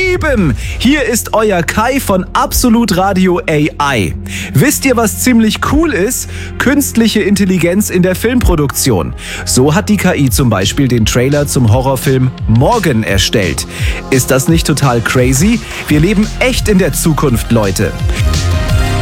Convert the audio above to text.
Lieben, hier ist euer Kai von Absolut Radio AI. Wisst ihr, was ziemlich cool ist? Künstliche Intelligenz in der Filmproduktion. So hat die KI zum Beispiel den Trailer zum Horrorfilm Morgen erstellt. Ist das nicht total crazy? Wir leben echt in der Zukunft, Leute.